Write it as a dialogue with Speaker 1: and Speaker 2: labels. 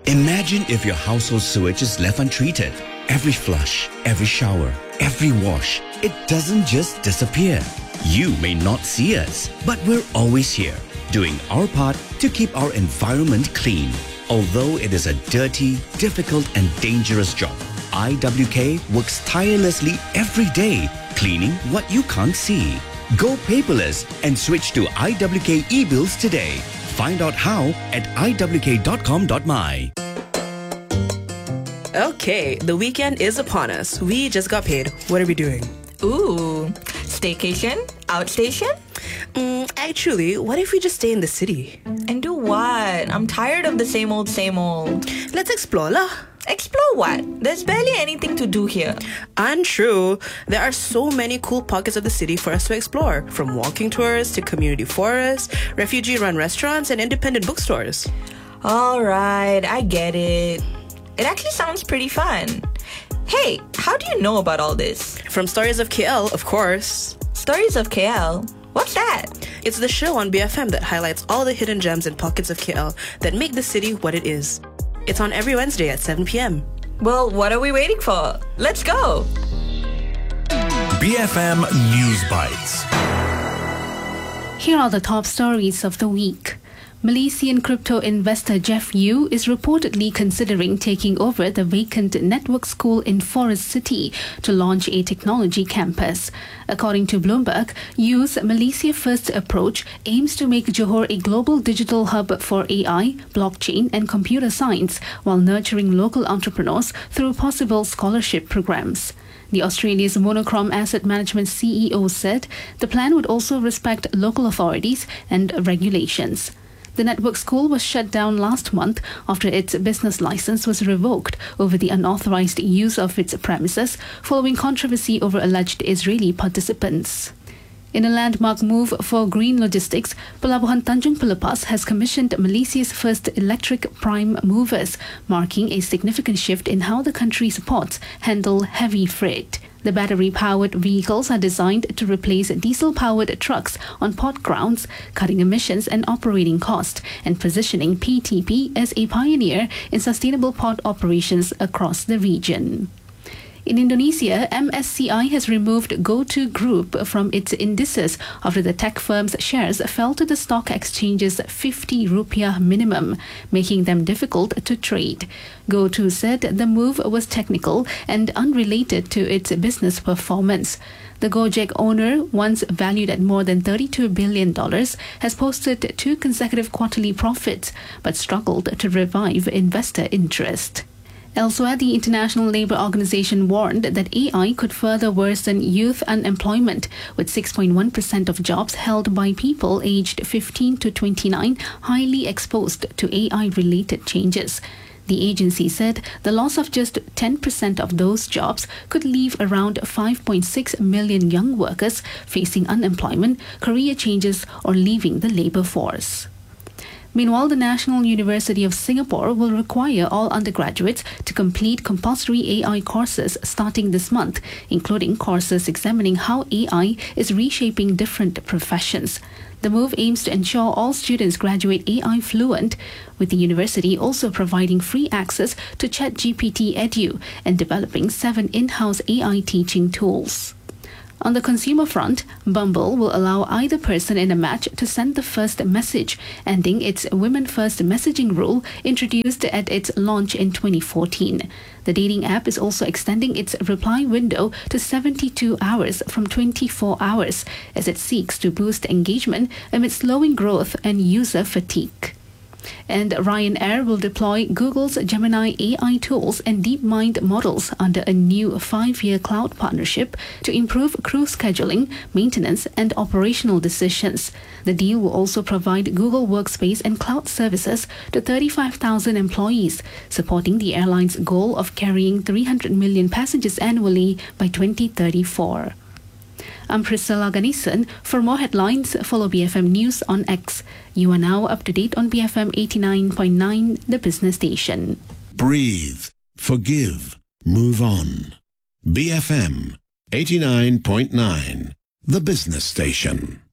Speaker 1: Imagine if your household sewage is left untreated. Every flush, every shower, every wash, it doesn't just disappear. You may not see us, but we're always here, doing our part to keep our environment clean. Although it is a dirty, difficult and dangerous job, IWK works tirelessly every day, cleaning what you can't see. Go paperless and switch to IWK e-bills today. Find out how at iwk.com.my.
Speaker 2: Okay, the weekend is upon us. We just got paid. What are we doing?
Speaker 3: Ooh, staycation? Outstation?
Speaker 2: Actually, what if we just stay in the city?
Speaker 3: And do what? I'm tired of the same old, same old.
Speaker 2: Let's explore lah.
Speaker 3: Explore what? There's barely anything to do here.
Speaker 2: Untrue. There are so many cool pockets of the city for us to explore, from walking tours to community forests, refugee-run restaurants, and independent bookstores.
Speaker 3: Alright, I get it. It actually sounds pretty fun. Hey, how do you know about all this?
Speaker 2: From Stories of KL, of course.
Speaker 3: Stories of KL? What's that?
Speaker 2: It's the show on BFM that highlights all the hidden gems and pockets of KL that make the city what it is. It's on every Wednesday at 7 p.m.
Speaker 3: Well, what are we waiting for? Let's go!
Speaker 4: BFM News Bites.
Speaker 5: Here are the top stories of the week. Malaysian crypto investor Jeff Yu is reportedly considering taking over the vacant network school in Forest City to launch a technology campus. According to Bloomberg, Yu's Malaysia First approach aims to make Johor a global digital hub for AI, blockchain and computer science while nurturing local entrepreneurs through possible scholarship programs. The Australia's Monochrome Asset Management CEO said the plan would also respect local authorities and regulations. The network school was shut down last month after its business license was revoked over the unauthorized use of its premises following controversy over alleged Israeli participants. In a landmark move for green logistics, Pelabuhan Tanjung Pelepas has commissioned Malaysia's first electric prime movers, marking a significant shift in how the country's ports handle heavy freight. The battery-powered vehicles are designed to replace diesel-powered trucks on port grounds, cutting emissions and operating costs, and positioning PTP as a pioneer in sustainable port operations across the region. In Indonesia, MSCI has removed GoTo Group from its indices after the tech firm's shares fell to the stock exchange's 50 rupiah minimum, making them difficult to trade. GoTo said the move was technical and unrelated to its business performance. The Gojek owner, once valued at more than $32 billion, has posted 2 consecutive quarterly profits, but struggled to revive investor interest. Elsewhere, the International Labour Organization warned that AI could further worsen youth unemployment, with 6.1% of jobs held by people aged 15 to 29 highly exposed to AI-related changes. The agency said the loss of just 10% of those jobs could leave around 5.6 million young workers facing unemployment, career changes, or leaving the labour force. Meanwhile, the National University of Singapore will require all undergraduates to complete compulsory AI courses starting this month, including courses examining how AI is reshaping different professions. The move aims to ensure all students graduate AI fluent, with the university also providing free access to ChatGPT Edu and developing 7 in-house AI teaching tools. On the consumer front, Bumble will allow either person in a match to send the first message, ending its Women First messaging rule introduced at its launch in 2014. The dating app is also extending its reply window to 72 hours from 24 hours as it seeks to boost engagement amid slowing growth and user fatigue. And Ryanair will deploy Google's Gemini AI tools and DeepMind models under a new 5-year cloud partnership to improve crew scheduling, maintenance, and operational decisions. The deal will also provide Google Workspace and cloud services to 35,000 employees, supporting the airline's goal of carrying 300 million passengers annually by 2034. I'm Priscilla Ganesan. For more headlines, follow BFM News on X. You are now up to date on BFM 89.9, the business station.
Speaker 4: Breathe, forgive, move on. BFM 89.9, the business station.